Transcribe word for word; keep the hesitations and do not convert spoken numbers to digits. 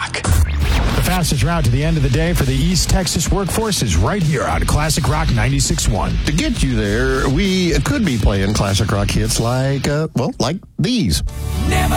Rock. The fastest route to the end of the day for the East Texas workforce is right here on Classic Rock ninety-six point one. To get you there, we could be playing classic rock hits like, uh, well, like these. Never